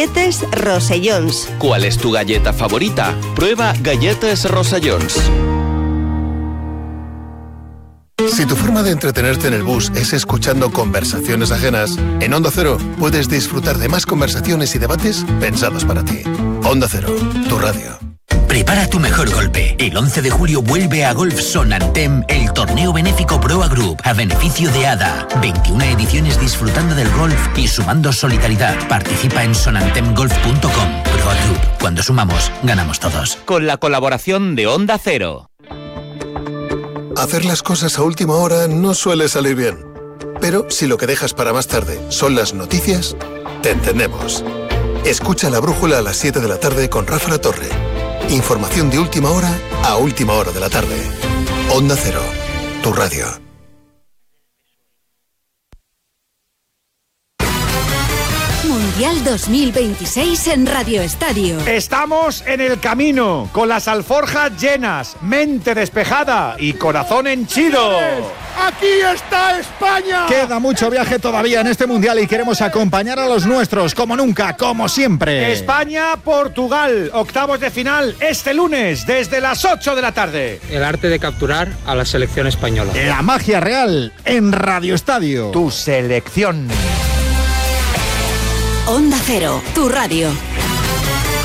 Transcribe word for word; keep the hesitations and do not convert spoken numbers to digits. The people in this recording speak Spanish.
Galletes Rosellons. ¿Cuál es tu galleta favorita? Prueba Galletes Rosellons. Si tu forma de entretenerte en el bus es escuchando conversaciones ajenas, en Onda Cero puedes disfrutar de más conversaciones y debates pensados para ti. Onda Cero, tu radio. Prepara tu mejor golpe. El once de julio vuelve a Golf Sonantem el torneo benéfico Proa Group a beneficio de A D A. veintiuna ediciones disfrutando del golf y sumando solidaridad. Participa en sonantem golf punto com. Proa Group. Cuando sumamos, ganamos todos. Con la colaboración de Onda Cero. Hacer las cosas a última hora no suele salir bien. Pero si lo que dejas para más tarde son las noticias, te entendemos. Escucha La Brújula a las siete de la tarde con Rafa La Torre. Información de última hora a última hora de la tarde. Onda Cero, tu radio. Mundial dos mil veintiséis en Radio Estadio. Estamos en el camino, con las alforjas llenas, mente despejada y corazón henchido. ¡Aquí está España! Queda mucho viaje todavía en este Mundial y queremos acompañar a los nuestros, como nunca, como siempre. España-Portugal, octavos de final, este lunes, desde las ocho de la tarde. El arte de capturar a la selección española. La magia real en Radio Estadio. Tu selección. Onda Cero, tu radio.